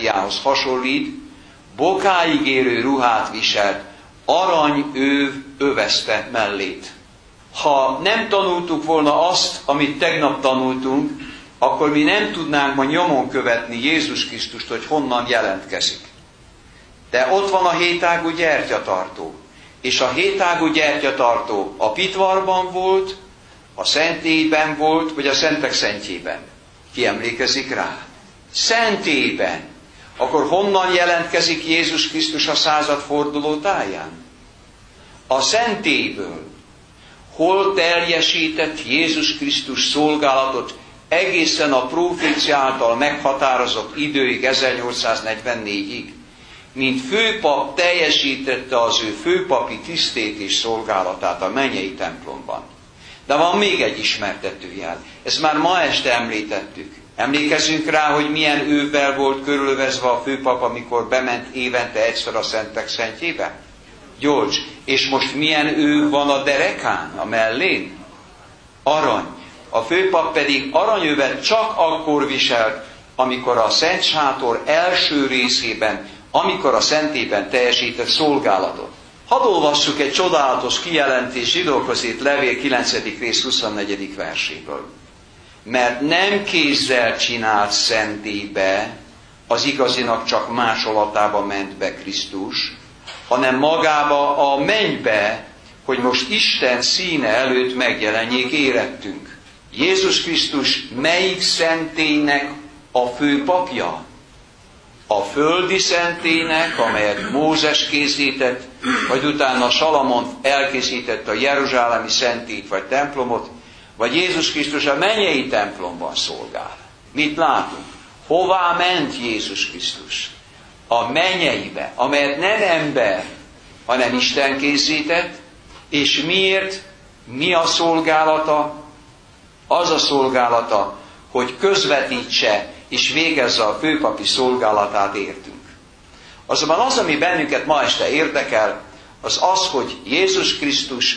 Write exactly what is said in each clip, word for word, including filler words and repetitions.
energiához hasonlít, bokáig érő ruhát viselt, aranyőv övezte mellét. Ha nem tanultuk volna azt, amit tegnap tanultunk, akkor mi nem tudnánk ma nyomon követni Jézus Krisztust, hogy honnan jelentkezik. De ott van a hétágú gyertyatartó. És a hétágú gyertyatartó a pitvarban volt, a szentélyben volt, vagy a szentek szentjében. Ki emlékezik rá? Szentélyben. Akkor honnan jelentkezik Jézus Krisztus a századforduló táján? A szentélyből. Hol teljesített Jézus Krisztus szolgálatot egészen a prófécia által meghatározott időig, ezernyolcszáznegyvennégyig? Mint főpap teljesítette az ő főpapi tisztét és szolgálatát a mennyei templomban. De van még egy ismertetőjel. Ezt már ma este említettük. Emlékezünk rá, hogy milyen ővel volt körülövezve a főpap, amikor bement évente egyszer a szentek szentjébe? Gyolcs. És most milyen ő van a derekán, a mellén? Arany. A főpap pedig aranyövet csak akkor viselt, amikor a Szent Sátor első részében, amikor a szentélyben teljesített szolgálatot. Hadd olvassuk egy csodálatos kijelentés Zsidókhoz írt levél kilencedik rész huszonnegyedik verséből. Mert nem kézzel csinált szentélybe, az igazinak csak másolatába ment be Krisztus, hanem magába a mennybe, hogy most Isten színe előtt megjelenjék érettünk. Jézus Krisztus melyik szentélynek a főpapja? A földi szentélynek, amelyet Mózes készített, vagy utána Salamon elkészített a jeruzsálemi szentélyt vagy templomot, vagy Jézus Krisztus a mennyei templomban szolgál. Mit látunk? Hová ment Jézus Krisztus? A mennyeibe, amelyet nem ember, hanem Isten készített, és miért? Mi a szolgálata? Az a szolgálata, hogy közvetítse és végezze a főpapi szolgálatát értünk. Azonban az, ami bennünket ma este érdekel, az az, hogy Jézus Krisztus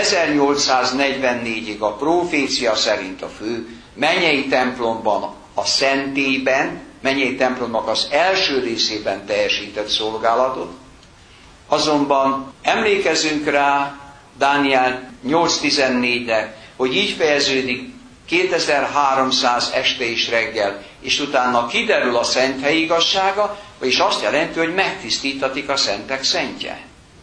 ezernyolcszáznegyvennégyig a prófécia szerint a fő mennyei templomban, a szentélyben, mennyei templomnak az első részében teljesített szolgálatot. Azonban emlékezünk rá Dániel nyolc tizennégyre, hogy így fejeződik kétezer-háromszáz este és reggel, és utána kiderül a szent hely igazsága, vagyis azt jelenti, hogy megtisztítatik a szentek szentje.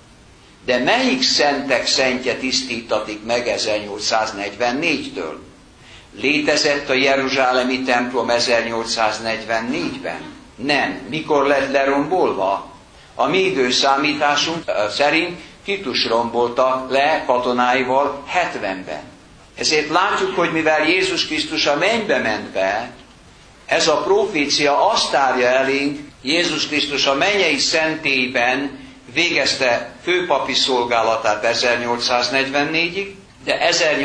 De melyik szentek szentje tisztítatik meg ezernyolcszáznegyvennégytől? Létezett a jeruzsálemi templom ezernyolcszáznegyvennégyben? Nem. Mikor lett lerombolva? A mi időszámításunk szerint Titus rombolta le katonáival hetvenben. Ezért látjuk, hogy mivel Jézus Krisztus a mennybe ment be, ez a profécia azt árja elénk, Jézus Krisztus a mennyei szentélyben végezte főpapi szolgálatát ezernyolcszáznegyvennégyig, de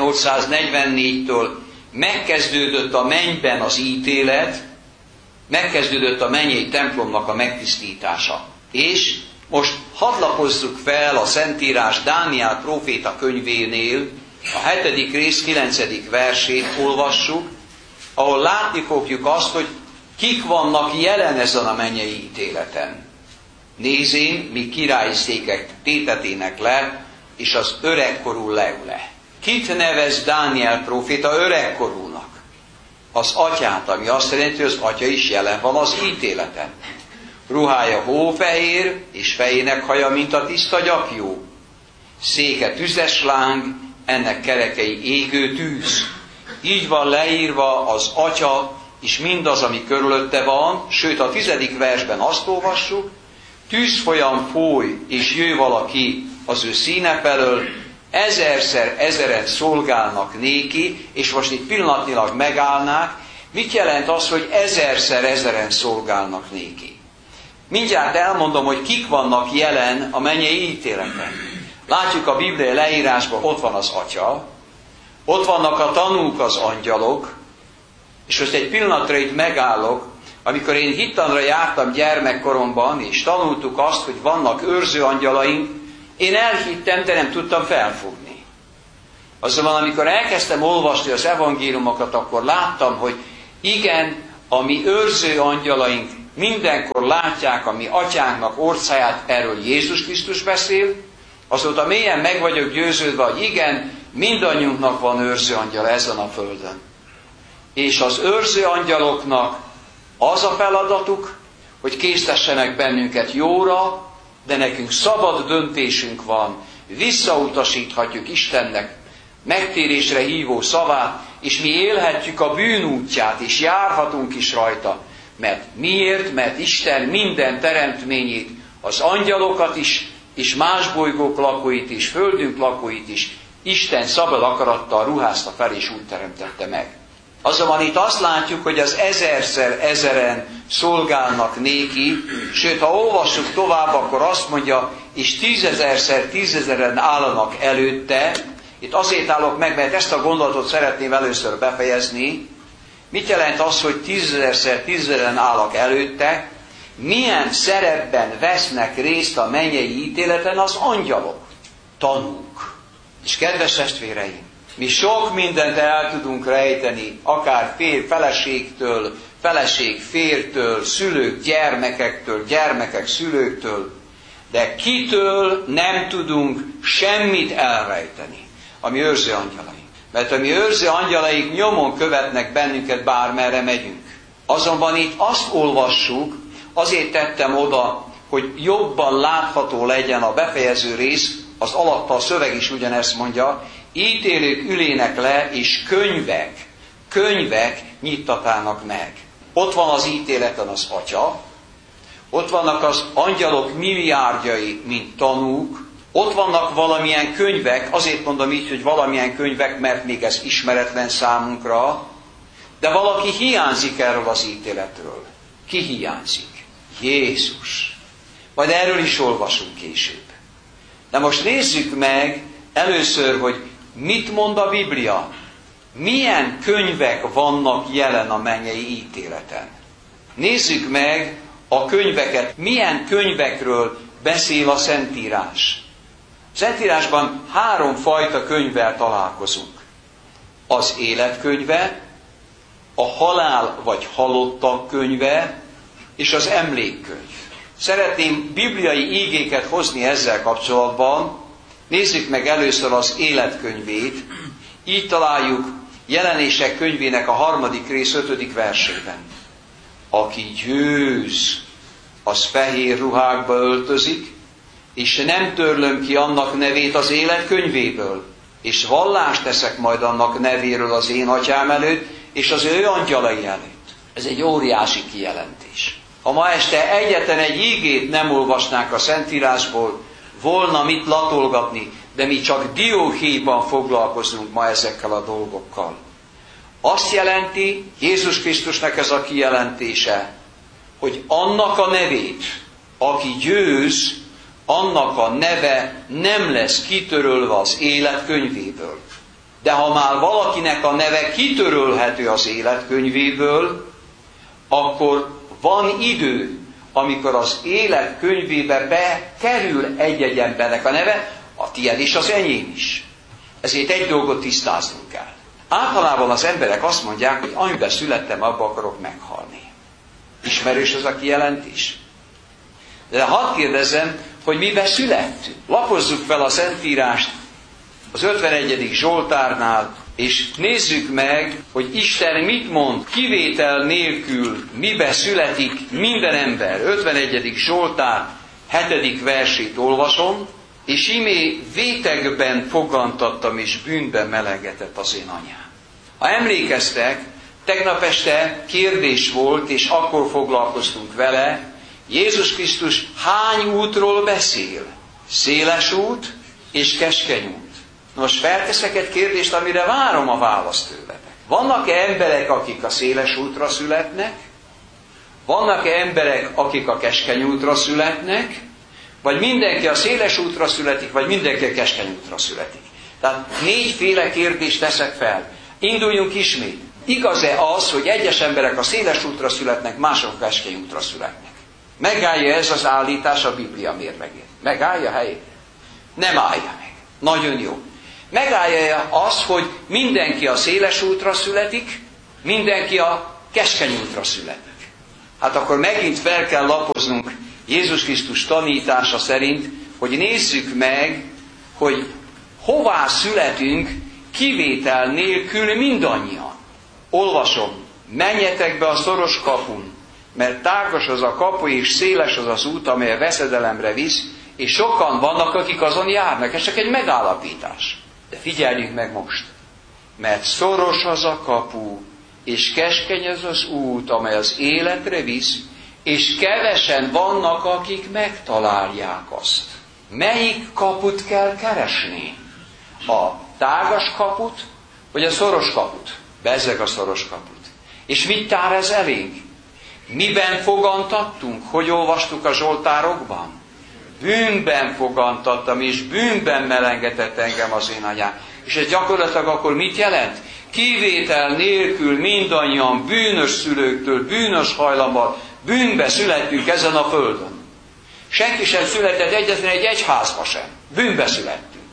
ezernyolcszáznegyvennégytől megkezdődött a mennyben az ítélet, megkezdődött a mennyei templomnak a megtisztítása. És most hadd lapozzuk fel a Szentírás Dániel próféta könyvénél, a hetedik rész kilencedik versét olvassuk, ahol látni fogjuk azt, hogy kik vannak jelen ezen a mennyei ítéleten. Nézén, mi királyi székek tétetének le, és az öregkorú leül le. Kit nevez Dániel próféta öregkorúnak? Az atyát, ami azt jelenti, hogy az atya is jelen van az ítéleten. Ruhája hófehér, és fejének haja, mint a tiszta gyapjú. Széke tüzes láng, ennek kerekei égő tűz. Így van leírva az atya, és mindaz, ami körülötte van, sőt a tizedik versben azt olvassuk, tűzfolyam fúj, és jő valaki az ő színe felől, ezerszer ezeren szolgálnak néki, és most itt pillanatnyilag megállnák. Mit jelent az, hogy ezerszer ezeren szolgálnak néki? Mindjárt elmondom, hogy kik vannak jelen a mennyei ítéleten. Látjuk a bibliai leírásban, ott van az atya, ott vannak a tanúk, az angyalok, és most egy pillanatra itt megállok, amikor én hittanra jártam gyermekkoromban, és tanultuk azt, hogy vannak őrző angyalaink, én elhittem, de nem tudtam felfogni. Azonban amikor elkezdtem olvasni az evangéliumokat, akkor láttam, hogy igen, a mi őrző angyalaink mindenkor látják a mi atyánknak orcáját, erről Jézus Krisztus beszél, azóta mélyen meg vagyok győződve, hogy igen, mindannyiunknak van őrző angyal ezen a földön. És az őrző angyaloknak az a feladatuk, hogy késztessenek bennünket jóra, de nekünk szabad döntésünk van, visszautasíthatjuk Istennek megtérésre hívó szavát, és mi élhetjük a bűn útját, és járhatunk is rajta. Mert miért? Mert Isten minden teremtményét, az angyalokat is, és más bolygók lakóit is, földünk lakóit is, Isten szabad akarattal ruházta fel, és úgy teremtette meg. Azonban itt azt látjuk, hogy az ezerszer ezeren szolgálnak néki, sőt, ha olvassuk tovább, akkor azt mondja, és tízezerszer tízezeren állanak előtte. Itt azért állok meg, mert ezt a gondolatot szeretném először befejezni. Mit jelent az, hogy tízezerszer tízezeren állnak előtte? Milyen szerepben vesznek részt a mennyei ítéleten az angyalok? Tanúk. És kedves testvéreim, mi sok mindent el tudunk rejteni, akár fér feleségtől, feleség fértől, szülők gyermekektől, gyermekek szülőktől, de kitől nem tudunk semmit elrejteni, a mi őrző angyalaink. Mert a mi őrző angyalaink nyomon követnek bennünket, bármerre megyünk. Azonban itt azt olvassuk, azért tettem oda, hogy jobban látható legyen a befejező rész, az alatta a szöveg is ugyanezt mondja, ítélők ülének le, és könyvek, könyvek nyittatának meg. Ott van az ítéleten az Atya, ott vannak az angyalok milliárdjai, mint tanúk, ott vannak valamilyen könyvek, azért mondom így, hogy valamilyen könyvek, mert még ez ismeretlen számunkra, de valaki hiányzik erről az ítéletről. Ki hiányzik? Jézus. Majd erről is olvasunk később. De most nézzük meg először, hogy mit mond a Biblia. Milyen könyvek vannak jelen a mennyei ítéleten. Nézzük meg a könyveket. Milyen könyvekről beszél a Szentírás. A Szentírásban három fajta könyvvel találkozunk. Az életkönyve, a halál vagy halottak könyve, és az emlékkönyv. Szeretném bibliai ígéket hozni ezzel kapcsolatban. Nézzük meg először az életkönyvét. Így találjuk Jelenések könyvének a harmadik rész ötödik versében. Aki győz, az fehér ruhákba öltözik, és nem törlöm ki annak nevét az életkönyvéből, és vallást teszek majd annak nevéről az én atyám előtt, és az ő angyalai előtt. Ez egy óriási kijelentés. Ha ma este egyetlen egy ígét nem olvasnánk a Szentírásból, volna mit latolgatni, de mi csak dióhéjban foglalkozunk ma ezekkel a dolgokkal. Azt jelenti, Jézus Krisztusnak ez a kijelentése, hogy annak a nevét, aki győz, annak a neve nem lesz kitörölve az életkönyvéből. De ha már valakinek a neve kitörölhető az életkönyvéből, akkor van idő, amikor az életkönyvébe bekerül egy-egy embernek a neve, a tiéd és az enyém is. Ezért egy dolgot tisztáznunk kell. Általában az emberek azt mondják, hogy amiben születtem, abba akarok meghalni. Ismerős az a kijelentés? De hadd kérdezzem, hogy miben születtünk. Lapozzuk fel a Szentírást az ötvenegyedik Zsoltárnál, és nézzük meg, hogy Isten mit mond, kivétel nélkül mibe születik minden ember. ötvenegyedik Zsoltár hetedik versét olvasom, és imé vétegben fogantattam, és bűnben melegetett az én anyám. Ha emlékeztek, tegnap este kérdés volt, és akkor foglalkoztunk vele, Jézus Krisztus hány útról beszél? Széles út és keskeny út. Most felteszek egy kérdést, amire várom a választ tőletek. Vannak-e emberek, akik a széles útra születnek? Vannak-e emberek, akik a keskeny útra születnek? Vagy mindenki a széles útra születik, vagy mindenki a keskeny útra születik? Tehát négyféle kérdést teszek fel. Induljunk ismét. Igaz-e az, hogy egyes emberek a széles útra születnek, mások a keskeny útra születnek? Megállja ez az állítás a Biblia mérlegét? Megállja helyét? Nem állja meg. Nagyon jó. Megállja az, hogy mindenki a széles útra születik, mindenki a keskeny útra születik. hát akkor megint fel kell lapoznunk Jézus Krisztus tanítása szerint, hogy nézzük meg, hogy hová születünk kivétel nélkül mindannyian. Olvasom, menjetek be a szoros kapun, mert tágas az a kapu, és széles az az út, amely a veszedelemre visz, és sokan vannak, akik azon járnak. Ez csak egy megállapítás. De figyeljünk meg most, mert szoros az a kapu, és keskeny az az út, amely az életre visz, és kevesen vannak, akik megtalálják azt. Melyik kaput kell keresni? A tágas kaput, vagy a szoros kaput? Bezzeg a szoros kaput. És mit tár ez elénk? Miben fogantattunk? Hogy olvastuk a Zsoltárokban? Bűnben fogantattam, és bűnben melengetett engem az én anyám. És ez gyakorlatilag akkor mit jelent? Kivétel nélkül mindannyian bűnös szülőktől, bűnös hajlammal, bűnbe születtünk ezen a földön. Senki sem született egyetlen egy egyházba sem. Bűnbe születtünk.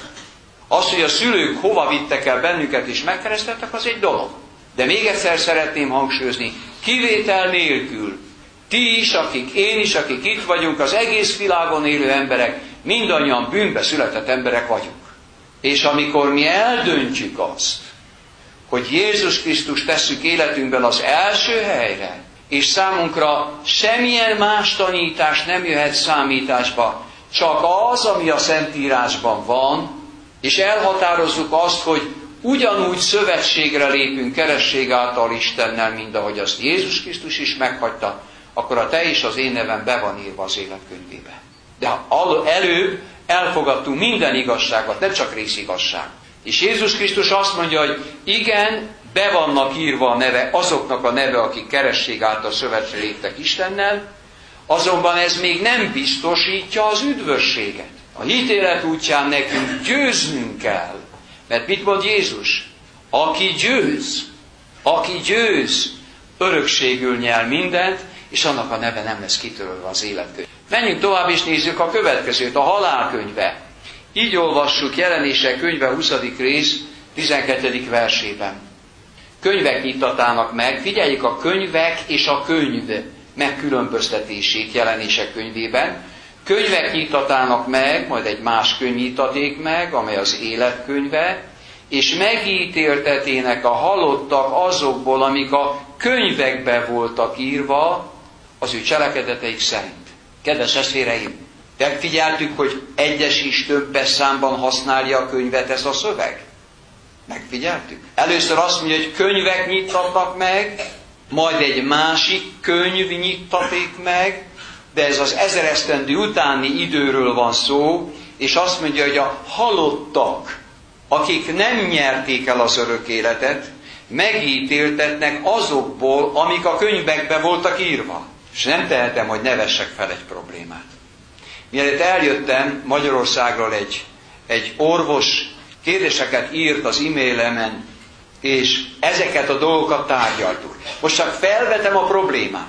Az, hogy a szülők hova vittek el bennünket és megkereszteltek, az egy dolog. De még egyszer szeretném hangsúlyozni, kivétel nélkül, ti is, akik, én is, akik itt vagyunk, az egész világon élő emberek, mindannyian bűnbe született emberek vagyunk. És amikor mi eldöntjük azt, hogy Jézus Krisztus tesszük életünkben az első helyre, és számunkra semmilyen más tanítás nem jöhet számításba, csak az, ami a Szentírásban van, és elhatározzuk azt, hogy ugyanúgy szövetségre lépünk keresség által Istennel, mint ahogy azt Jézus Krisztus is meghagyta, akkor a te és az én nevem be van írva az életkönyvébe. De előbb elfogadtunk minden igazságot, nem csak részigazság. És Jézus Krisztus azt mondja, hogy igen, be vannak írva a neve, azoknak a neve, akik keresség által szövetségre léptek Istennel, azonban ez még nem biztosítja az üdvösséget. A hitélet útján nekünk győznünk kell. Mert mit mond Jézus? Aki győz, aki győz, örökségül nyel mindent, és annak a neve nem lesz kitörölve az életkönyv. Menjünk tovább, és nézzük a következőt, a halálkönyve. Így olvassuk Jelenések könyve huszadik rész tizenkettedik versében. Könyvek nyitatának meg, figyeljük a könyvek és a könyv megkülönböztetését Jelenések könyvében. Könyvek nyitatának meg, majd egy más könyv nyitaték meg, amely az életkönyve, és megítéltetének a halottak azokból, amik a könyvekbe voltak írva, az ő cselekedeteik szerint. Kedves testvéreim, megfigyeltük, hogy egyes is többes számban használja a könyvet ez a szöveg? Megfigyeltük? Először azt mondja, hogy könyvek nyittatnak meg, majd egy másik könyv nyittaték meg, de ez az ezer esztendő utáni időről van szó, és azt mondja, hogy a halottak, akik nem nyerték el az örök életet, megítéltetnek azokból, amik a könyvekben voltak írva. És nem tehetem, hogy ne vessek fel egy problémát. Mielőtt eljöttem Magyarországról, egy, egy orvos kérdéseket írt az e-mailemen, és ezeket a dolgokat tárgyaltuk. Most csak felvetem a problémát.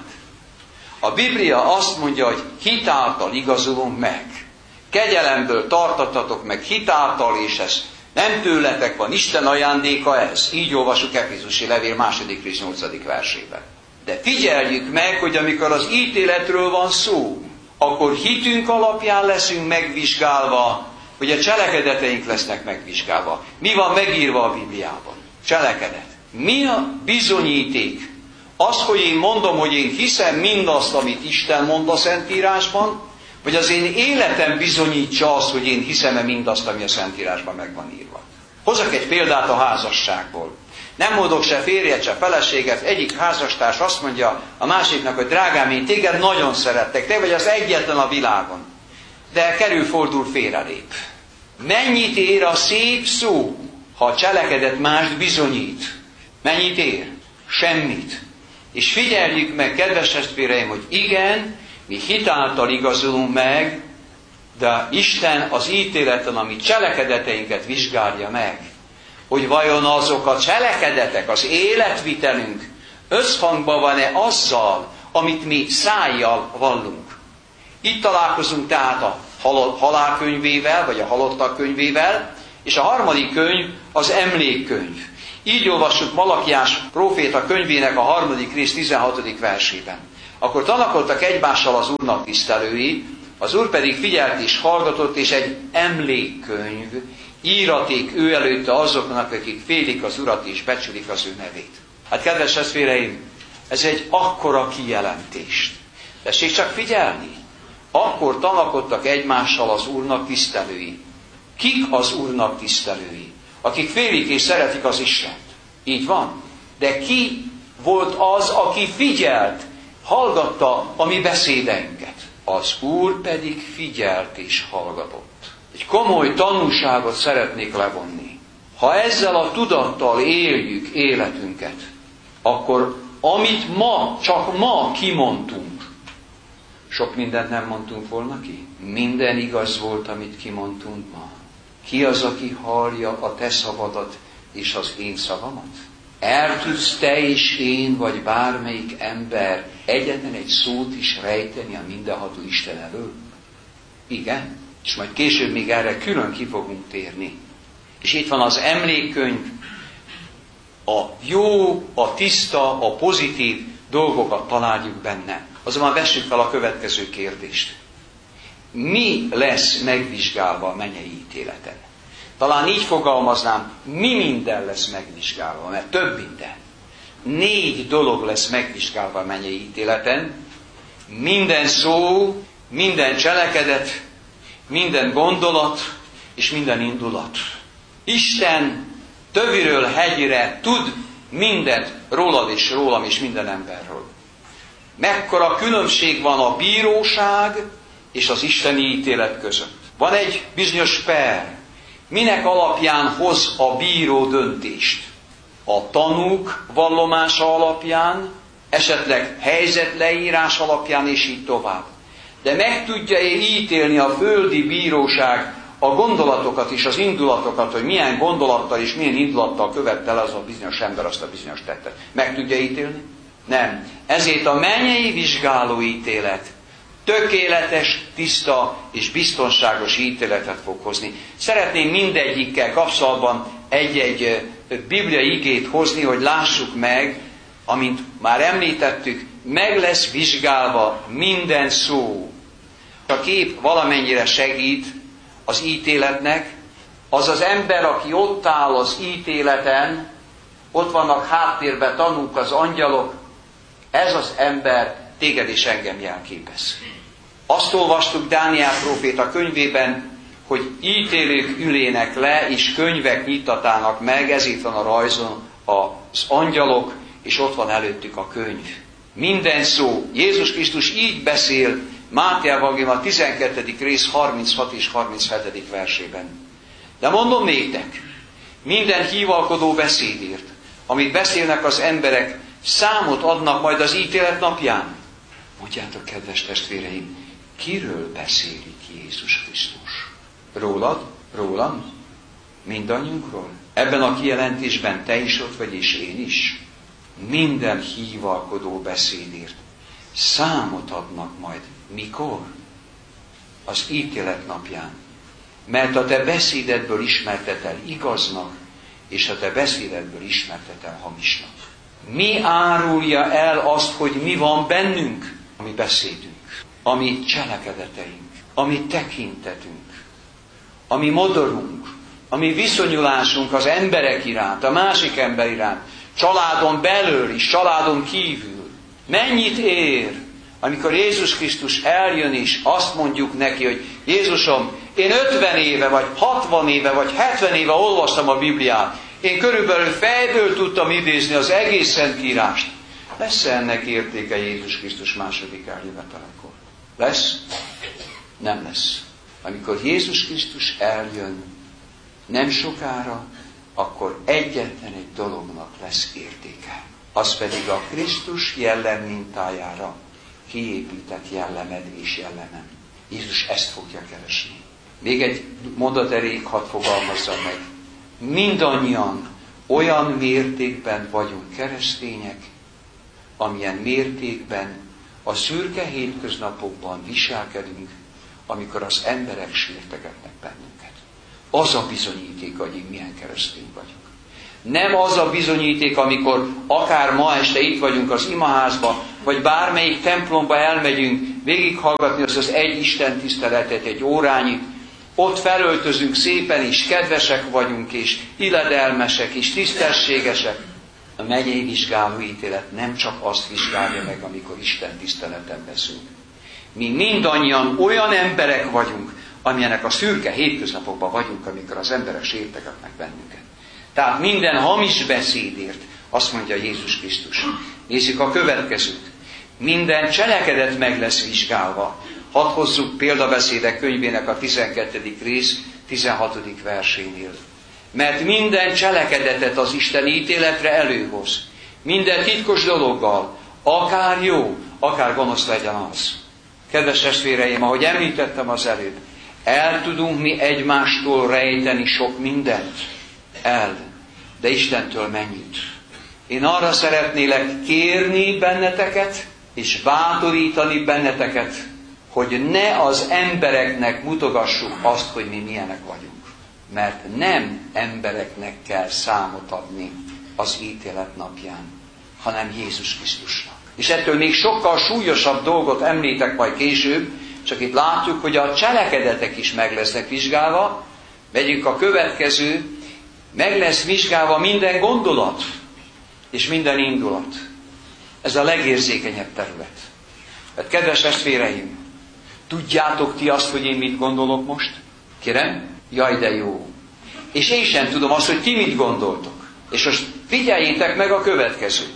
A Biblia azt mondja, hogy hitáltal igazolunk meg. Kegyelemből tartatatok meg hitáltal, és ez nem tőletek van, Isten ajándéka ez. Így olvasjuk Efézusi levél második rész nyolcadik versében. De figyeljük meg, hogy amikor az ítéletről van szó, akkor hitünk alapján leszünk megvizsgálva, hogy a cselekedeteink lesznek megvizsgálva. Mi van megírva a Bibliában? Cselekedet. Mi a bizonyíték? Az, hogy én mondom, hogy én hiszem mindazt, amit Isten mond a Szentírásban, vagy az én életem bizonyítsa azt, hogy én hiszem-e mindazt, ami a Szentírásban meg van írva. Hozzak egy példát a házasságból. Nem mondok se férjet, se feleséget, egyik házastárs azt mondja a másiknak, hogy drágám, én téged nagyon szerettek, te vagy az egyetlen a világon. De kerül, fordul, félrelép. Mennyit ér a szép szó, ha a cselekedet mást bizonyít? Mennyit ér? Semmit. És figyeljük meg, kedves testvéreim, hogy igen, mi hitáltal igazolunk meg, de Isten az ítéleten, ami cselekedeteinket vizsgálja meg, hogy vajon azok a cselekedetek, az életvitelünk összhangban van-e azzal, amit mi szájjal vallunk. Itt találkozunk tehát a halálkönyvével, vagy a halottak könyvével, és a harmadik könyv az emlékkönyv. Így olvassuk Malakiás próféta könyvének a harmadik rész tizenhatodik versében. Akkor tanakodtak egymással az Úrnak tisztelői, az Úr pedig figyelt és hallgatott, és egy emlékkönyv íraték ő előtte azoknak, akik félik az Urat és becsülik az ő nevét. Hát kedves testvéreim, ez egy akkora kijelentést. Tessék csak figyelni. Akkor tanakodtak egymással az Úrnak tisztelői. Kik az Úrnak tisztelői? Akik félik és szeretik az Istent. Így van. De ki volt az, aki figyelt, hallgatta a mi beszédeinket? Az Úr pedig figyelt és hallgatott. Egy komoly tanulságot szeretnék levonni. Ha ezzel a tudattal éljük életünket, akkor amit ma, csak ma kimondtunk, sok mindent nem mondtunk volna ki? Minden igaz volt, amit kimondtunk ma. Ki az, aki hallja a te szavadat és az én szavamat? El tudsz te és én, vagy bármelyik ember egyetlen egy szót is rejteni a mindenható Isten elől? Igen. És majd később még erre külön ki fogunk térni. És itt van az emlékkönyv, a jó, a tiszta, a pozitív dolgokat találjuk benne. Azonban vessük fel a következő kérdést. Mi lesz megvizsgálva a mennyei ítéleten? Talán így fogalmaznám, mi minden lesz megvizsgálva, mert több minden. Négy dolog lesz megvizsgálva a mennyei ítéleten. Minden szó, minden cselekedet, minden gondolat és minden indulat. Isten töviről hegyre tud mindent rólad és rólam és minden emberről. Mekkora különbség van a bíróság és az isteni ítélet között. Van egy bizonyos per. Minek alapján hoz a bíró döntést? A tanúk vallomása alapján, esetleg helyzetleírás alapján, és így tovább. De meg tudja én ítélni a földi bíróság a gondolatokat és az indulatokat, hogy milyen gondolattal és milyen indulattal követte el az a bizonyos ember azt a bizonyos tettet. Meg tudja ítélni? Nem. Ezért a mennyei vizsgáló ítélet tökéletes, tiszta és biztonságos ítéletet fog hozni. Szeretném mindegyikkel kapcsolatban egy-egy bibliai igét hozni, hogy lássuk meg, amint már említettük, meg lesz vizsgálva minden szó. A kép valamennyire segít az ítéletnek, az az ember, aki ott áll az ítéleten, ott vannak háttérben tanúk, az angyalok, ez az ember téged és engem jelképez. Azt olvastuk Dániel próféta könyvében, hogy ítélők ülének le, és könyvek nyitatának meg, ezért van a rajzon az angyalok, és ott van előttük a könyv. Minden szó. Jézus Krisztus így beszél Máté evangélium a tizenkettedik rész harminchat és harminchetedik versében. De mondom néktek, minden hívalkodó beszédért, amit beszélnek az emberek, számot adnak majd az ítélet napján. Mondjátok, kedves testvéreim, kiről beszélik Jézus Krisztus? Rólad? Rólam? Mindannyiunkról? Ebben a kijelentésben te is ott vagy, és én is. Minden hívalkodó beszédért számot adnak majd. Mikor? Az ítélet napján. Mert a te beszédedből ismertetel igaznak, és a te beszédedből ismertetel hamisnak. Mi árulja el azt, hogy mi van bennünk? A mi beszédünk, a mi cselekedeteink, a mi tekintetünk, a mi modorunk, a mi viszonyulásunk az emberek iránt, a másik ember iránt, családon belül is, családon kívül. Mennyit ér, amikor Jézus Krisztus eljön és azt mondjuk neki, hogy Jézusom, én ötven éve, vagy hatvan éve, vagy hetven éve olvastam a Bibliát, én körülbelül fejből tudtam idézni az egész Szentírást. Lesz-e ennek értéke Jézus Krisztus második eljövetelekor? Lesz? Nem lesz. Amikor Jézus Krisztus eljön, nem sokára, akkor egyetlen egy dolognak lesz értéke. Az pedig a Krisztus jellem mintájára kiépített jellemed és jellemem. Jézus ezt fogja keresni. Még egy mondat erejéig hadd fogalmazzam meg. Mindannyian olyan mértékben vagyunk keresztények, amilyen mértékben a szürke hétköznapokban viselkedünk, amikor az emberek sértegetnek bennünket. Az a bizonyíték, hogy milyen keresztény vagyunk. Nem az a bizonyíték, amikor akár ma este itt vagyunk az imaházban, vagy bármelyik templomba elmegyünk végighallgatni az az egy Isten tiszteletet egy órányit, ott felöltözünk szépen, és kedvesek vagyunk, és illedelmesek, és tisztességesek. A mennyei vizsgáló ítélet nem csak azt vizsgálja meg, amikor Isten tiszteleten veszünk. Mi mindannyian olyan emberek vagyunk, amilyenek a szürke hétköznapokban vagyunk, amikor az emberek sértegetnek bennünket. Tehát minden hamis beszédért, azt mondja Jézus Krisztus. Nézzük a következőt. Minden cselekedet meg lesz vizsgálva. Hadd hozzuk példabeszédek könyvének a tizenkettedik rész tizenhatodik versénél. Mert minden cselekedetet az Isten ítéletre előhoz. Minden titkos dologgal, akár jó, akár gonosz legyen az. Kedves testvéreim, ahogy említettem az előbb, el tudunk mi egymástól rejteni sok mindent. El. De Istentől mennyit? Én arra szeretnélek kérni benneteket, és bátorítani benneteket, hogy ne az embereknek mutogassuk azt, hogy mi milyenek vagyunk. Mert nem embereknek kell számot adni az ítélet napján, hanem Jézus Krisztusnak. És ettől még sokkal súlyosabb dolgot említek majd később, csak itt látjuk, hogy a cselekedetek is meg lesznek vizsgálva. Vegyük a következő, meg lesz vizsgálva minden gondolat és minden indulat. Ez a legérzékenyebb terület. Hát kedves testvéreim, tudjátok ti azt, hogy én mit gondolok most? Kérem? Jaj, de jó. És én sem tudom azt, hogy ti mit gondoltok. És most figyeljétek meg a következőt.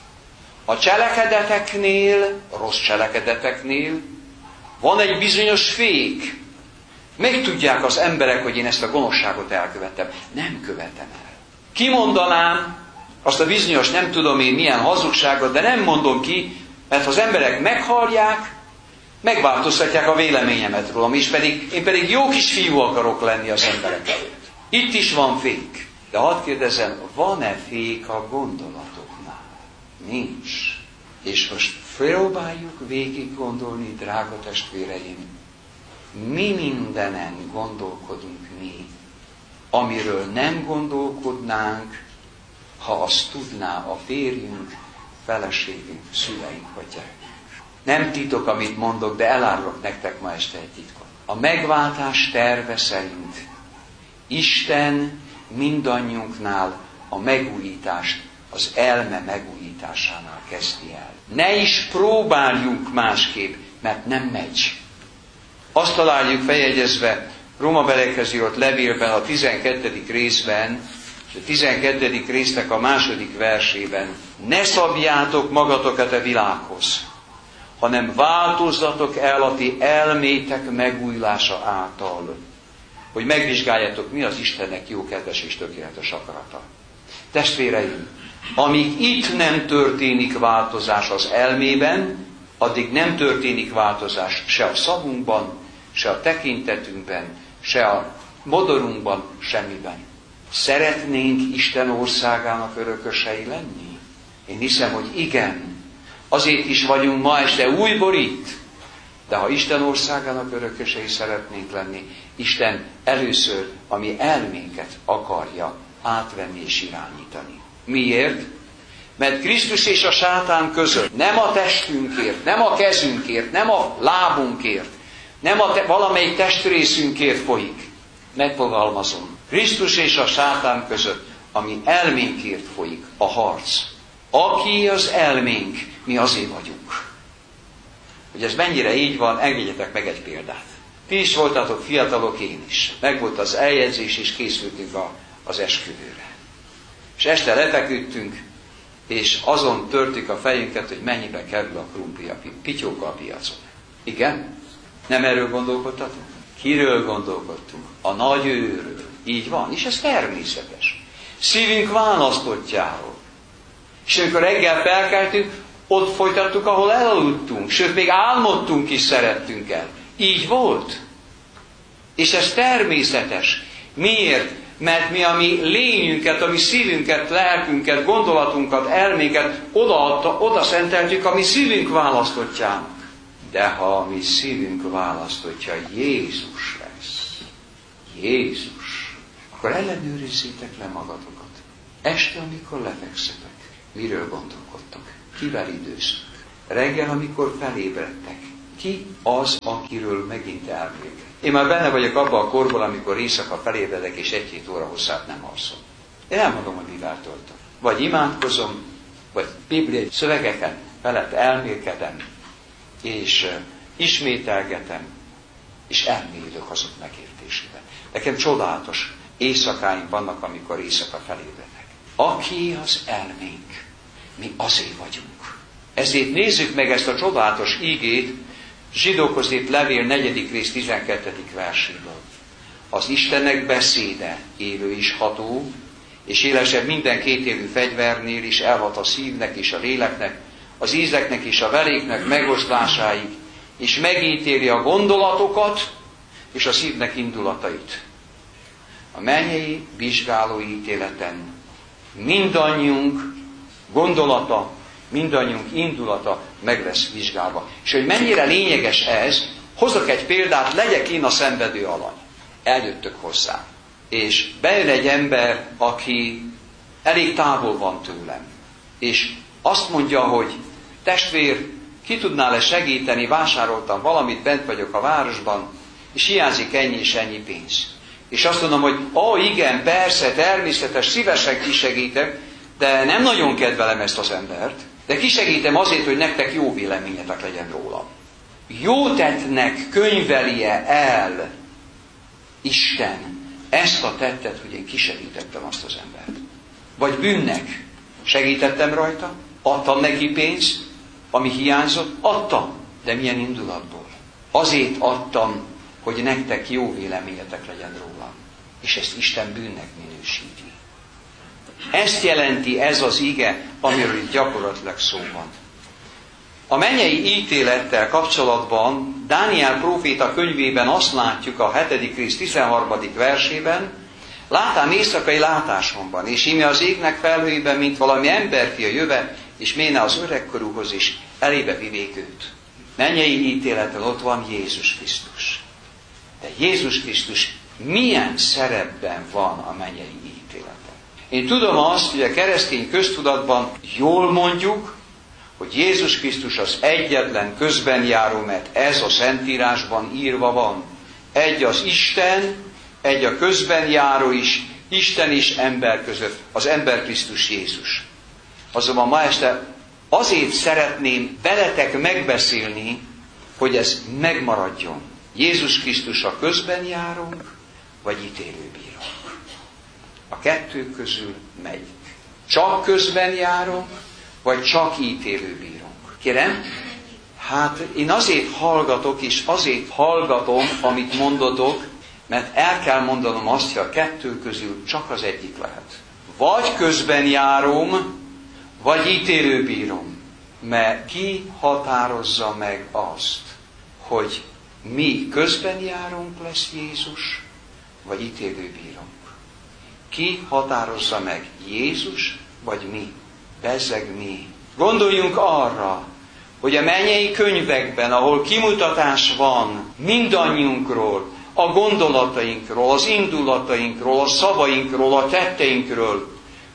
A cselekedeteknél, a rossz cselekedeteknél van egy bizonyos fék. Megtudják az emberek, hogy én ezt a gonoszságot elkövettem. Nem követem el. Kimondanám azt a bizonyos, nem tudom én milyen hazugságot, de nem mondom ki, mert ha az emberek meghallják, megváltoztatják a véleményemet rólam, és pedig, én pedig jó kis fiú akarok lenni az emberek előtt. Itt is van fék. De hadd kérdezem, van-e fék a gondolatoknál? Nincs. És most próbáljuk végig gondolni, drága testvéreim, mi mindenen gondolkodunk mi, amiről nem gondolkodnánk, ha azt tudná a férjünk, feleségünk, szüleink vagy gyerekünk. Nem titok, amit mondok, de elárulok nektek ma este egy titkot. A megváltás terve szerint Isten mindannyiunknál a megújítást, az elme megújításánál kezdi el. Ne is próbáljunk másképp, mert nem megy. Azt találjuk feljegyezve Rómabeliekhez írt levélben, a tizenkettedik részben, és a tizenkettedik résznek a második versében: ne szabjátok magatokat a világhoz, hanem változzatok el a ti elmétek megújulása által, hogy megvizsgáljátok, mi az Istennek jó, kedves és tökéletes akarata. Testvéreim, amíg itt nem történik változás az elmében, addig nem történik változás se a szavunkban, se a tekintetünkben, se a modorunkban, semmiben. Szeretnénk Isten országának örökösei lenni? Én hiszem, hogy igen. Azért is vagyunk ma este újból itt. De ha Isten országának örökösei szeretnénk lenni, Isten először a mi elménket akarja átvenni és irányítani. Miért? Mert Krisztus és a sátán között nem a testünkért, nem a kezünkért, nem a lábunkért, nem a te, valamelyik testrészünkért folyik. Megfogalmazom. Krisztus és a sátán között, ami elménkért folyik a harc. Aki az elménk, mi azért vagyunk. Hogy ez mennyire így van, engedjetek meg egy példát. Ti is voltatok fiatalok, én is. Megvolt az eljegyzés, és készültünk a, az esküvőre. És este lefeküdtünk, és azon törtük a fejünket, hogy mennyibe kerül a krumpli, a pityóka a piacon. Igen? Nem erről gondolkodtatunk? Kiről gondolkodtunk? A nagy őről. Így van, és ez természetes. Szívünk választottjáról. És amikor reggel felkeltünk, ott folytattuk, ahol elaludtunk. Sőt, még álmodtunk is szerettünk el. Így volt. És ez természetes. Miért? Mert mi a mi lényünket, a mi szívünket, lelkünket, gondolatunkat, elménket odaadta, oda szenteltük a mi szívünk választottjának. De ha a mi szívünk választottja Jézus lesz, Jézus, akkor ellenőrizzétek le magatokat. Este, amikor lefekszetek, miről gondolkodtok? Kivel időztök? reggel, amikor felébredtek. Ki az, akiről megint elmélkedek? Én már benne vagyok abban a korban, amikor éjszaka felébredek, és egy-két óra hosszát nem alszom. Én elmondom, hogy mivel töltöm. Vagy imádkozom, vagy bibliai szövegeken felett elmélkedem, és uh, ismételgetem, és elmélyülök azok megértésében. Nekem csodálatos éjszakáim vannak, amikor éjszaka felébredek. Aki az elménk, mi azért vagyunk. Ezért nézzük meg ezt a csodálatos ígét, Zsidókhoz írt levél negyedik rész tizenkettedik verséből. Az Istennek beszéde élő is ható, és élesebb minden kétélű fegyvernél is, elhat a szívnek és a léleknek, az ízeknek és a veléknek megoszlásáig, és megítéli a gondolatokat és a szívnek indulatait. A mennyei vizsgáló ítéleten mindannyiunk gondolata, mindannyiunk indulata meg lesz vizsgálva. És hogy mennyire lényeges ez, hozok egy példát, legyek én a szenvedő alany. Eljöttök hozzá. És bejön egy ember, aki elég távol van tőlem. És azt mondja, hogy testvér, ki tudnál-e segíteni, vásároltam valamit, bent vagyok a városban, és hiányzik ennyi és ennyi pénz. És azt mondom, hogy ó, igen, persze, természetes, szívesen kisegítek, de nem nagyon kedvelem ezt az embert, de kisegítem azért, hogy nektek jó véleményetek legyen rólam. Jó tettnek könyvelie el Isten ezt a tettet, hogy én kisegítettem azt az embert. Vagy bűnnek segítettem rajta, adtam neki pénzt, ami hiányzott, adtam, de milyen indulatból. Azért adtam, hogy nektek jó véleményetek legyen rólam. És ezt Isten bűnnek minősíti. Ezt jelenti ez az ige, amiről itt gyakorlatilag szó van. A mennyei ítélettel kapcsolatban Dániel próféta könyvében azt látjuk a hetedik rész tizenharmadik versében, látám éjszakai látásomban, és íme az égnek felhőiben, mint valami emberfia jöve, és méne az öregkorúhoz is, elébe vivék őt. Mennyei ítéleten ott van Jézus Krisztus. De Jézus Krisztus milyen szerepben van a mennyei ítéleten? Én tudom azt, hogy a keresztény köztudatban jól mondjuk, hogy Jézus Krisztus az egyetlen közben járó, mert ez a Szentírásban írva van. Egy az Isten, egy a közben járó is, Isten és ember között, az ember Krisztus Jézus. Azonban ma este azért szeretném veletek megbeszélni, hogy ez megmaradjon. Jézus Krisztus a közben járunk, vagy ítélőbírónk. A kettő közül melyik? Csak közben járunk, vagy csak ítélőbírónk? Kérem? Hát én azért hallgatok, és azért hallgatom, amit mondotok, mert el kell mondanom azt, hogy a kettő közül csak az egyik lehet. Vagy közben járom, vagy ítélőbírom. Mert ki határozza meg azt, hogy mi közben járunk lesz Jézus, vagy ítélőbírónk? Ki határozza meg? Jézus, vagy mi? Bezzeg mi. Gondoljunk arra, hogy a mennyei könyvekben, ahol kimutatás van mindannyiunkról, a gondolatainkról, az indulatainkról, a szavainkról, a tetteinkről,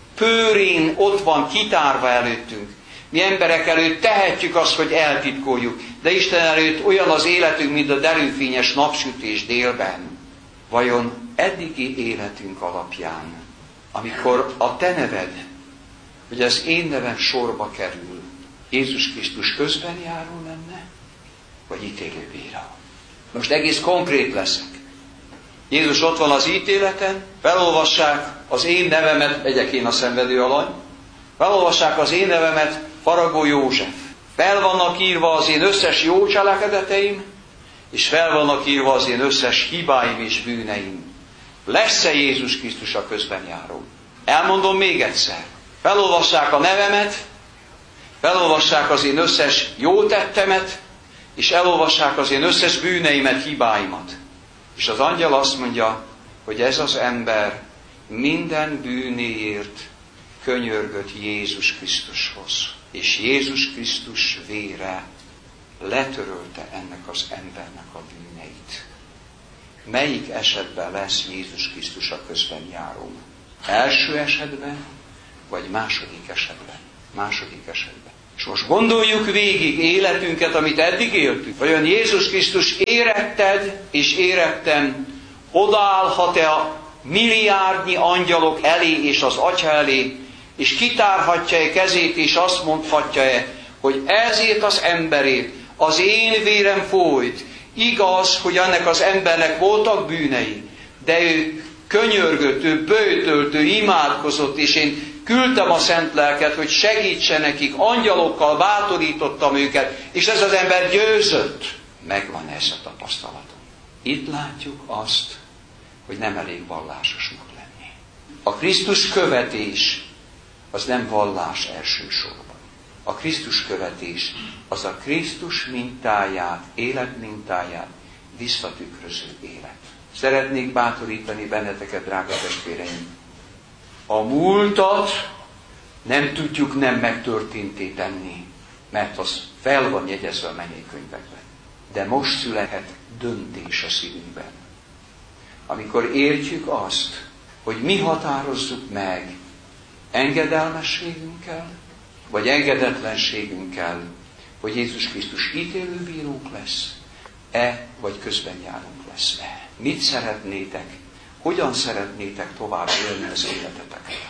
pőrén ott van kitárva előttünk. Mi emberek előtt tehetjük azt, hogy eltitkoljuk, de Isten előtt olyan az életünk, mint a derűfényes napsütés délben. Vajon eddigi életünk alapján, amikor a te neved, hogy az én nevem sorba kerül, Jézus Krisztus közben járó lenne, vagy ítélőbíró? Most egész konkrét leszek. Jézus ott van az ítéleten, felolvassák az én nevemet, legyek én a szenvedő alany, felolvassák az én nevemet, Faragó József. Fel vannak írva az én összes jó cselekedeteim, és fel vannak írva az én összes hibáim és bűneim. Lesz-e Jézus Krisztus a közben járó? Elmondom még egyszer. Felolvassák a nevemet, felolvassák az én összes jó tettemet, és elolvassák az én összes bűneimet, hibáimat. És az angyal azt mondja, hogy ez az ember minden bűnéért könyörgött Jézus Krisztushoz. És Jézus Krisztus vére letörölte ennek az embernek a bűneit. Melyik esetben lesz Jézus Krisztus a közben járó? Első esetben, vagy második esetben? Második esetben. És most gondoljuk végig életünket, amit eddig éltük. Vajon Jézus Krisztus éretted és érettem odaállhat-e a milliárdnyi angyalok elé és az Atya elé, és kitárhatja-e kezét, és azt mondhatja-e, hogy ezért az emberét az én vérem folyt. Igaz, hogy ennek az embernek voltak bűnei, de ő könyörgött, ő böjtölt, ő imádkozott, és én küldtem a szent lelket, hogy segítsen nekik, angyalokkal bátorítottam őket, és ez az ember győzött. Megvan ez a tapasztalatom. Itt látjuk azt, hogy nem elég vallásosnak lenni. A Krisztus követés az nem vallás elsősorban. A Krisztus követés az a Krisztus mintáját, életmintáját visszatükröző élet. Szeretnék bátorítani benneteket, drága testvéreim. A múltat nem tudjuk nem megtörténté tenni, mert az fel van jegyezve a mennyei könyvekben. De most születhet döntés a szívünkben. Amikor értjük azt, hogy mi határozzuk meg engedelmességünkkel, vagy engedetlenségünkkel, hogy Jézus Krisztus ítélőbírónk lesz-e, vagy közben járunk lesz-e. Mit szeretnétek? Hogyan szeretnétek tovább élni az életeteket?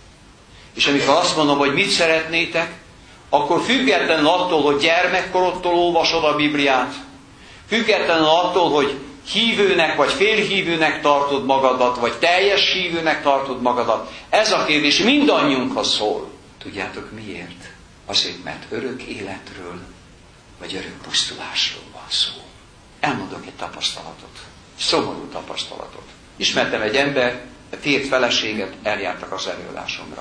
És amikor azt mondom, hogy mit szeretnétek, akkor függetlenül attól, hogy gyermekkorodtól olvasod a Bibliát, függetlenül attól, hogy hívőnek vagy félhívőnek tartod magadat, vagy teljes hívőnek tartod magadat, ez a kérdés mindannyiunkhoz szól. Tudjátok miért? Azért, mert örök életről, vagy örök pusztulásról van szó. Elmondok egy tapasztalatot. Szomorú tapasztalatot. Ismertem egy ember, tért feleséget, eljártak az előadásomra.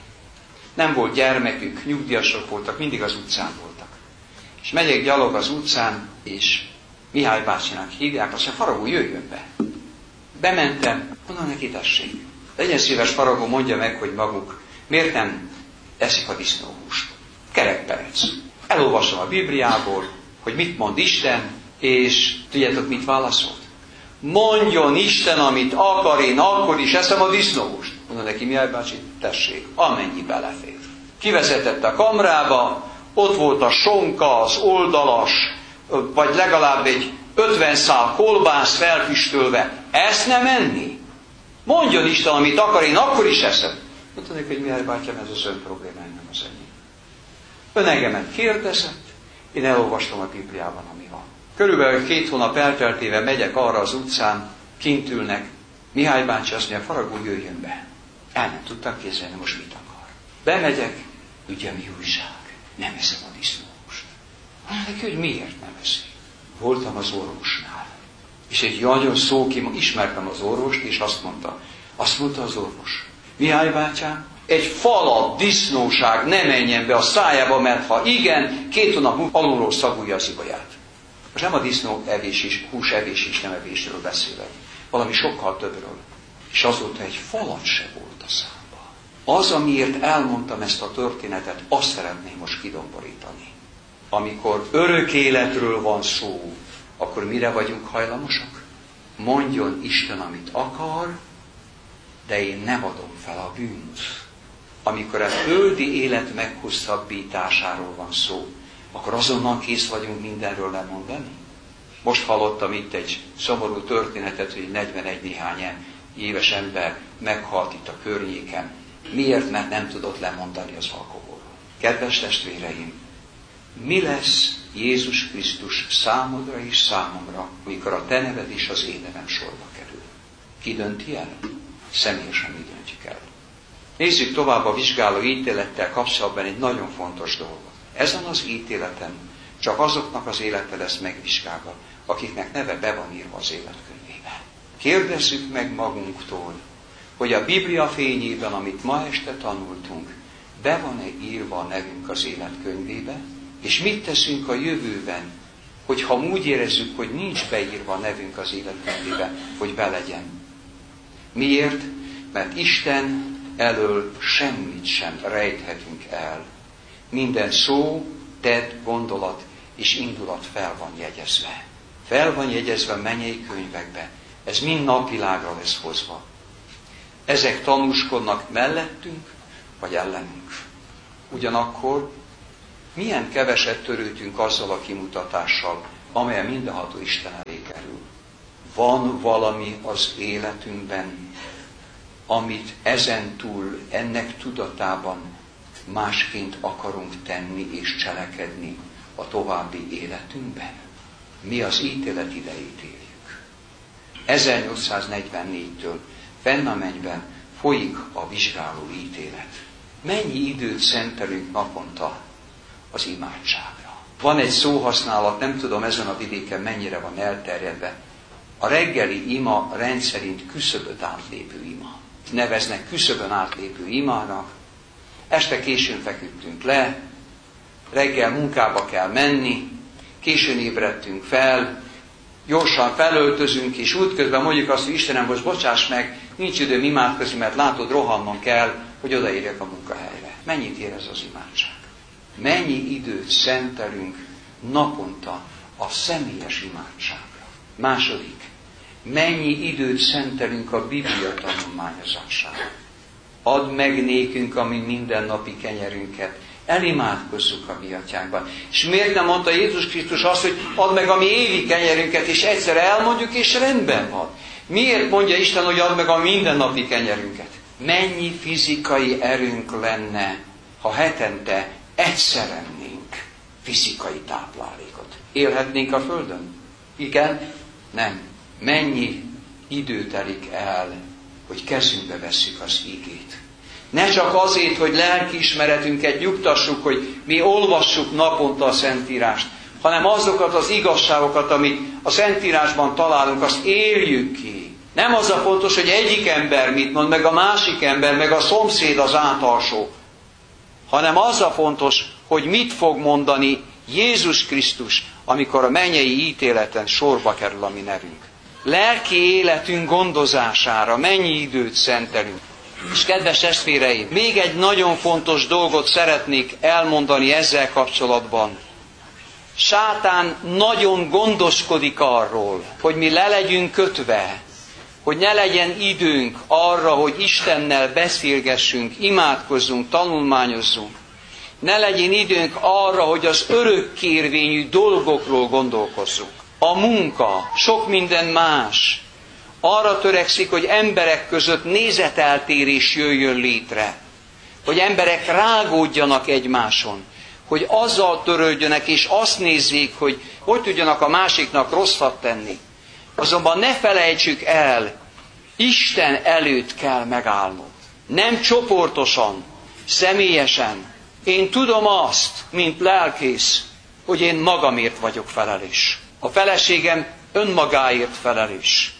Nem volt gyermekük, nyugdíjasok voltak, mindig az utcán voltak. És megyek gyalog az utcán, és Mihály bácsinak hívják, azt mondja, Faragó, jöjjön be. Bementem, mondom neki, tessék. Legyen szíves, Faragó, mondja meg, hogy maguk miért nem eszik a disznóhúst. Kerekperec. Elolvasom a Bibliából, hogy mit mond Isten, és tudjátok, mit válaszolt? Mondjon Isten, amit akar, én akkor is eszem a disznóhúst. Mondom neki, Mihály bácsi, tessék, amennyi belefér. Kivezetette a kamrába, ott volt a sonka, az oldalas, vagy legalább egy ötven szál kolbász felfüstölve. Ezt nem enni? Mondjon Isten, amit akar, én akkor is eszem. Mondta neki, hogy Mihály bátyám, ez az ön problémája, nem az enyém. Ön engemet kérdezett, én elolvastam a Bibliában, ami van. Körülbelül két hónap elteltével megyek arra az utcán, kint ülnek. Mihály bácsi azt mondja, Faragó, jöjjön be. El nem tudtam képzelni, most mit akar. Bemegyek, ugye mi újság? Nem eszem a disznóhúst. Mondja neki, hogy miért nem eszi? Voltam az orvosnál. És egy nagyon szókim, ismertem az orvost, és azt mondta, azt mondta az orvos, Mihály bátyám, egy falat disznóság ne menjen be a szájába, mert ha igen, két hónap múlva alulról szagulja az ibaját. Most nem a disznó evés is, hús evés is nem evésről beszélek. Valami sokkal többről. És azóta egy falat se volt a számba. Az, amiért elmondtam ezt a történetet, azt szeretném most kidomborítani. Amikor örök életről van szó, akkor mire vagyunk hajlamosak? Mondjon Isten, amit akar, de én nem adom fel a bűnt. Amikor a földi élet meghosszabbításáról van szó, akkor azonnal kész vagyunk mindenről lemondani? Most hallottam itt egy szomorú történetet, hogy negyvenegy néhány éves ember meghalt itt a környéken. Miért? Mert nem tudott lemondani az alkoholról. Kedves testvéreim, mi lesz Jézus Krisztus számodra és számomra, amikor a te neved és az én nevem sorba kerül? Ki dönti el? Személyesen mi döntjük el. Nézzük tovább a vizsgáló ítélettel kapcsolatban egy nagyon fontos dolgot. Ezen az ítéleten csak azoknak az élete lesz megvizsgálva, akiknek neve be van írva az életkönyvébe. Kérdezzük meg magunktól, hogy a Biblia fényében, amit ma este tanultunk, be van-e írva a nevünk az életkönyvébe, és mit teszünk a jövőben, hogyha úgy érezzük, hogy nincs beírva a nevünk az életkönyvébe, hogy be legyen. Miért? Mert Isten elől semmit sem rejthetünk el. Minden szó, tett, gondolat és indulat fel van jegyezve. Fel van jegyezve mennyei könyvekbe. Ez mind napvilágra lesz hozva. Ezek tanúskodnak mellettünk, vagy ellenünk. Ugyanakkor Milyen keveset törődtünk azzal a kimutatással, amelyen mindenható Isten elé kerül. Van valami az életünkben, amit ezentúl, ennek tudatában másként akarunk tenni és cselekedni a további életünkben? Mi az ítélet idejét éljük. ezernyolcszáznegyvennégytől fenn a mennyben folyik a vizsgáló ítélet. Mennyi időt szentelünk naponta az imádságra? Van egy szóhasználat, nem tudom ezen a vidéken mennyire van elterjedve. A reggeli ima rendszerint küszöböt átlépő ima. Neveznek küszöbön átlépő imának. Este későn feküdtünk le, reggel munkába kell menni, későn ébredtünk fel, gyorsan felöltözünk, és útközben mondjuk azt, hogy Istenem, most bocsáss meg, nincs időm imádkozni, mert látod, rohannom kell, hogy odaérjek a munkahelyre. Mennyit ér ez az imádság? Mennyi időt szentelünk naponta a személyes imádságra? Második, mennyi időt szentelünk a Biblia tanulmányozására? Add meg nékünk a mi mindennapi kenyerünket, elimádkozzuk a mi atyánkban. És miért nem mondta Jézus Krisztus azt, hogy add meg a mi évi kenyerünket, és egyszer elmondjuk, és rendben van? Miért mondja Isten, hogy add meg a mindennapi kenyerünket? Mennyi fizikai erőnk lenne, ha hetente egyszer ennénk fizikai táplálékot? Élhetnénk a Földön? Igen? Nem. Mennyi idő telik el, hogy kezünkbe vesszük az igét? Ne csak azért, hogy lelkiismeretünket nyugtassuk, hogy mi olvassuk naponta a Szentírást, hanem azokat az igazságokat, amit a Szentírásban találunk, azt éljük ki. Nem az a fontos, hogy egyik ember mit mond, meg a másik ember, meg a szomszéd az átalsó, hanem az a fontos, hogy mit fog mondani Jézus Krisztus, amikor a mennyei ítéleten sorba kerül a mi nevünk. Lelki életünk gondozására mennyi időt szentelünk. És kedves testvéreim, még egy nagyon fontos dolgot szeretnék elmondani ezzel kapcsolatban. Sátán nagyon gondoskodik arról, hogy mi le legyünk kötve, hogy ne legyen időnk arra, hogy Istennel beszélgessünk, imádkozzunk, tanulmányozzunk. Ne legyen időnk arra, hogy az örökkérvényű dolgokról gondolkozzunk. A munka, sok minden más arra törekszik, hogy emberek között nézeteltérés jöjjön létre. Hogy emberek rágódjanak egymáson. Hogy azzal törődjönek, és azt nézzék, hogy hogy tudjanak a másiknak rosszat tenni. Azonban ne felejtsük el, Isten előtt kell megállnod. Nem csoportosan, személyesen. Én tudom azt, mint lelkész, hogy én magamért vagyok felelős. A feleségem önmagáért felelős.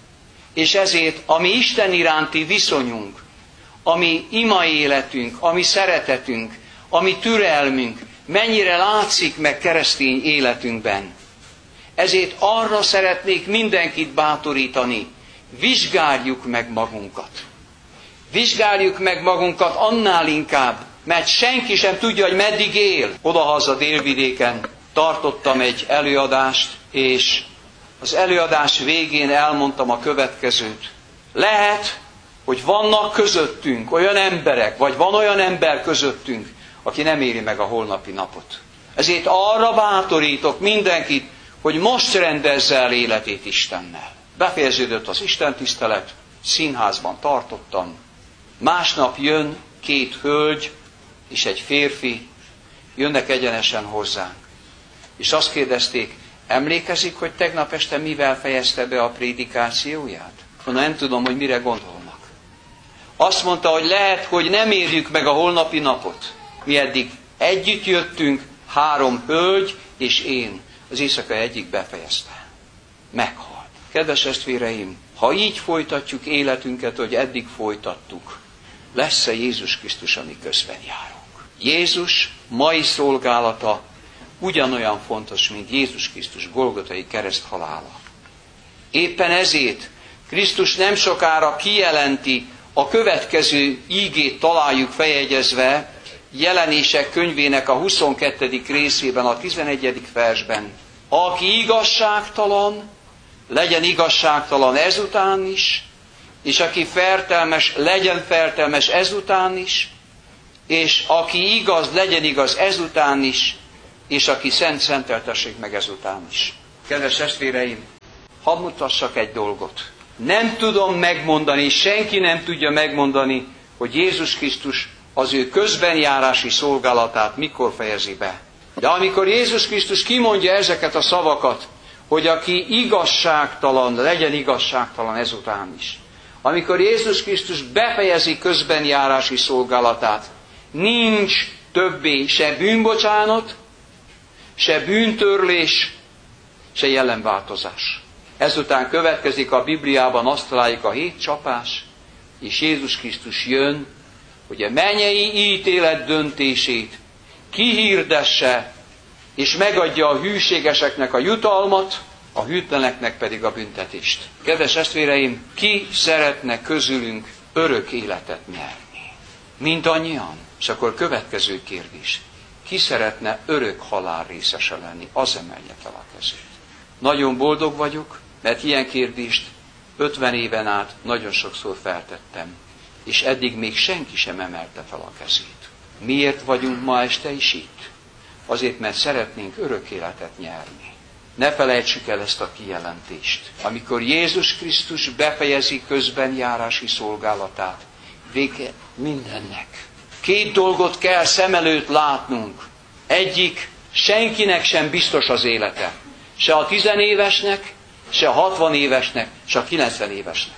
És ezért a mi Isten iránti viszonyunk, a mi ima életünk, a mi szeretetünk, a mi türelmünk mennyire látszik meg keresztény életünkben. Ezért arra szeretnék mindenkit bátorítani, vizsgáljuk meg magunkat. Vizsgáljuk meg magunkat annál inkább, mert senki sem tudja, hogy meddig él. Odahaza délvidéken tartottam egy előadást, és az előadás végén elmondtam a következőt. Lehet, hogy vannak közöttünk olyan emberek, vagy van olyan ember közöttünk, aki nem éri meg a holnapi napot. Ezért arra bátorítok mindenkit, hogy most rendezze el életét Istennel. Befejeződött az istentisztelet, színházban tartottam. Másnap jön két hölgy és egy férfi, jönnek egyenesen hozzánk. És azt kérdezték, emlékezik, hogy tegnap este mivel fejezte be a prédikációját? Mondom, nem tudom, hogy mire gondolnak. Azt mondta, hogy lehet, hogy nem érjük meg a holnapi napot. Mi eddig együtt jöttünk, három hölgy és én. Az éjszaka egyik befejezte. Meghalt. Kedves testvéreim, ha így folytatjuk életünket, hogy eddig folytattuk, lesz-e Jézus Krisztus, ami közben járunk? Jézus mai szolgálata ugyanolyan fontos, mint Jézus Krisztus golgotai kereszthalála. Éppen ezért Krisztus nem sokára kijelenti, a következő ígét találjuk feljegyezve, Jelenések könyvének a huszonkettedik részében, a tizenegyedik versben. Aki igazságtalan, legyen igazságtalan ezután is, és aki fertelmes, legyen fertelmes ezután is, és aki igaz, legyen igaz ezután is, és aki szent, szenteltessék meg ezután is. Kedves testvéreim, hadd mutassak egy dolgot. Nem tudom megmondani, senki nem tudja megmondani, hogy Jézus Krisztus az ő közbenjárási szolgálatát mikor fejezi be. De amikor Jézus Krisztus kimondja ezeket a szavakat, hogy aki igazságtalan, legyen igazságtalan ezután is. Amikor Jézus Krisztus befejezi közbenjárási szolgálatát, nincs többé se bűnbocsánat, se bűntörlés, se jelenváltozás. Ezután következik a Bibliában, azt találjuk a hét csapás, és Jézus Krisztus jön, hogy a mennyei ítélet döntését kihirdesse, és megadja a hűségeseknek a jutalmat, a hűtleneknek pedig a büntetést. Kedves testvéreim, ki szeretne közülünk örök életet nyerni? Mindannyian. És akkor következő kérdés. Ki szeretne örök halál részese lenni? Az emelje fel a kezét. Nagyon boldog vagyok, mert ilyen kérdést ötven éven át nagyon sokszor feltettem, és eddig még senki sem emelte fel a kezét. Miért vagyunk ma este is itt? Azért, mert szeretnénk örök életet nyerni. Ne felejtsük el ezt a kijelentést. Amikor Jézus Krisztus befejezi közbenjárási szolgálatát, vége mindennek. Két dolgot kell szem előtt látnunk. Egyik, senkinek sem biztos az élete. Se a tizenévesnek, se a hatvan évesnek, se a kilencven évesnek.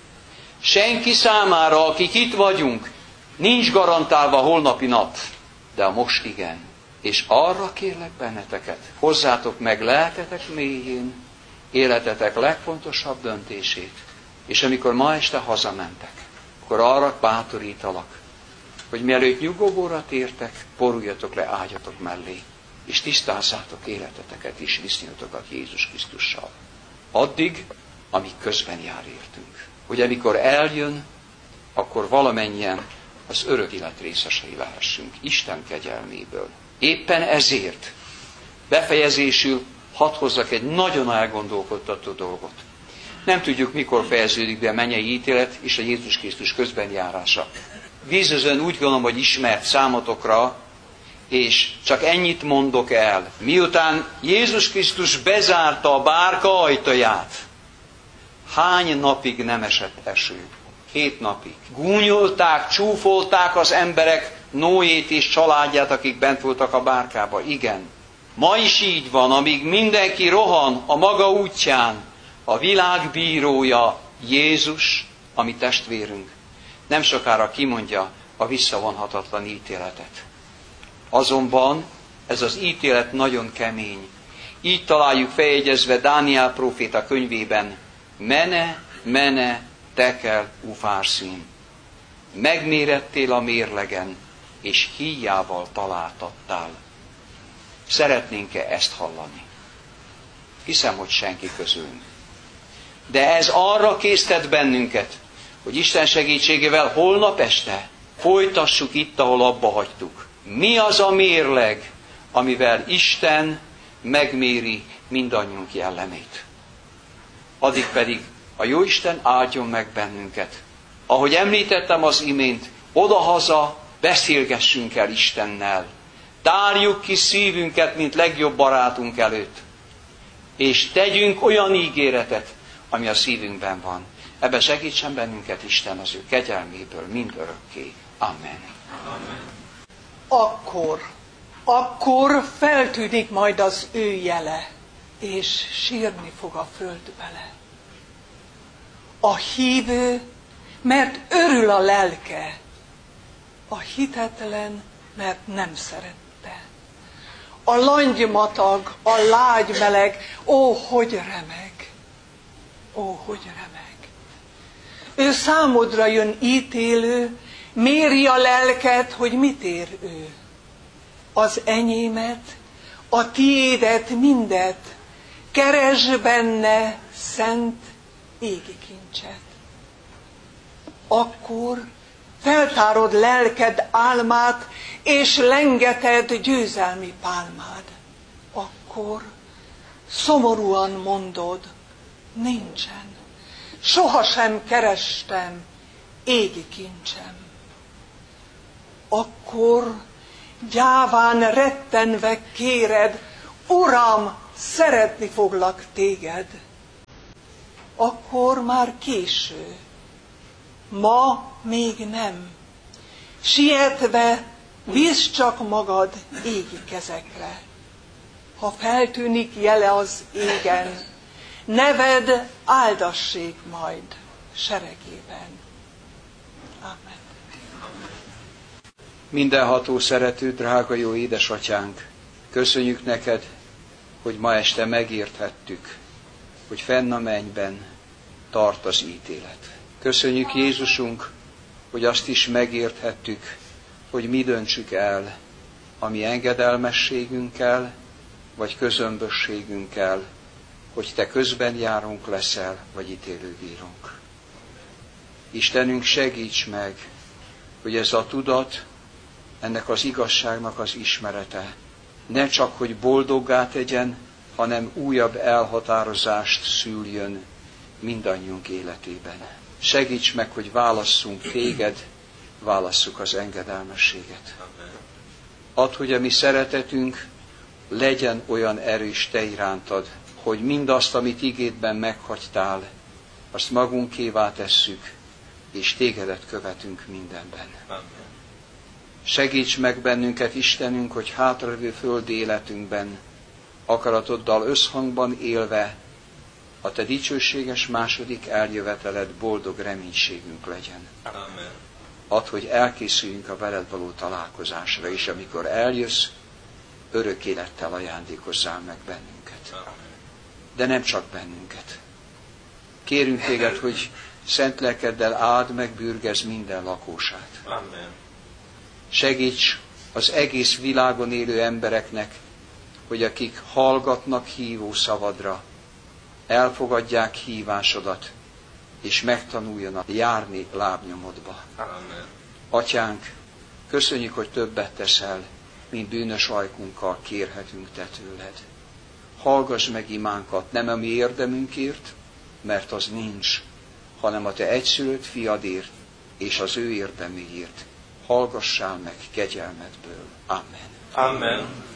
Senki számára, akik itt vagyunk, nincs garantálva a holnapi nap, de a most igen. És arra kérlek benneteket, hozzátok meg lelketek mélyén, életetek legfontosabb döntését, és amikor ma este hazamentek, akkor arra bátorítalak, hogy mielőtt nyugovóra tértek, boruljatok le ágyatok mellé, és tisztázzátok életeteket és viszonyatokat Jézus Krisztussal. Addig, amíg közben jár értünk. Hogy amikor eljön, akkor valamennyien az örök élet részesei lehessünk, Isten kegyelméből. Éppen ezért befejezésül hadd hozzak egy nagyon elgondolkodtató dolgot. Nem tudjuk, mikor fejeződik be a mennyei ítélet és a Jézus Krisztus közbenjárása. Vízözön úgy gondolom, hogy ismert számotokra, és csak ennyit mondok el. Miután Jézus Krisztus bezárta a bárka ajtaját, hány napig nem esett eső? Hét napig. Gúnyolták, csúfolták az emberek Nóét és családját, akik bent voltak a bárkába. Igen. Ma is így van, amíg mindenki rohan a maga útján, a világ bírója Jézus, a mi testvérünk, nem sokára kimondja a visszavonhatatlan ítéletet. Azonban ez az ítélet nagyon kemény. Így találjuk feljegyezve Dániel próféta könyvében: Mene, mene, tekel, ufárszín. Megmérettél a mérlegen, és híjával találtattál. Szeretnénk-e ezt hallani? Hiszem, hogy senki közülünk. De ez arra késztet bennünket, hogy Isten segítségével holnap este folytassuk itt, ahol abba hagytuk. Mi az a mérleg, amivel Isten megméri mindannyiunk jellemét? Addig pedig a Jóisten áldjon meg bennünket. Ahogy említettem az imént, odahaza beszélgessünk el Istennel. Tárjuk ki szívünket, mint legjobb barátunk előtt. És tegyünk olyan ígéretet, ami a szívünkben van. Ebben segítsen bennünket Isten az ő kegyelméből mindörökké. Amen. Amen. Akkor, akkor feltűnik majd az ő jele, és sírni fog a föld vele. A hívő, mert örül a lelke, a hitetlen, mert nem szerette. A langymatag, a lágy meleg, ó, hogy remeg, ó, hogy remeg. Ő számodra jön ítélő, méri a lelket, hogy mit ér ő. Az enyémet, a tiédet, mindet, keresd benne szent égi kincset. Akkor feltárod lelked álmát, és lengeted győzelmi pálmád. Akkor szomorúan mondod, nincsen, sohasem kerestem égi kincsem. akkor gyáván rettenve kéred, Uram, szeretni foglak téged. Akkor már késő, ma még nem. Sietve bízd csak magad égi kezekre. Ha feltűnik jele az égen, neved áldassék majd seregében. Amen. Mindenható szerető, drága jó édesatyánk, köszönjük neked, hogy ma este megérthettük, hogy fenn a mennyben tart az ítélet. Köszönjük, Jézusunk, hogy azt is megérthettük, hogy mi döntsük el a mi engedelmességünkkel, vagy közömbösségünkkel, hogy te közben járunk leszel, vagy ítélőbírunk. Istenünk, segíts meg, hogy ez a tudat, ennek az igazságnak az ismerete ne csak, hogy boldoggá tegyen, hanem újabb elhatározást szüljön mindannyiunk életében. Segíts meg, hogy válasszunk téged, válasszuk az engedelmességet. Add, hogy a mi szeretetünk legyen olyan erős te irántad, hogy mindazt, amit igédben meghagytál, azt magunkévá tesszük, és tégedet követünk mindenben. Segíts meg bennünket, Istenünk, hogy hátralévő földi életünkben akaratoddal összhangban élve a te dicsőséges második eljöveteled boldog reménységünk legyen. Amen. Add, hogy elkészüljünk a veled való találkozásra, és amikor eljössz, örök élettel ajándékozzál meg bennünket. Amen. De nem csak bennünket. Kérünk téged, hogy szent lelkeddel áld meg, bürgezz minden lakósát. Amen. Segíts az egész világon élő embereknek, hogy akik hallgatnak hívó szavadra, elfogadják hívásodat, és megtanuljanak járni lábnyomodba. Amen. Atyánk, köszönjük, hogy többet teszel, mint bűnös ajkunkkal kérhetünk te tőled. Hallgass meg imánkat, nem a mi érdemünkért, mert az nincs, hanem a te egyszülött fiadért és az ő érdeméért. Hallgassál meg kegyelmedből. Amen. Amen.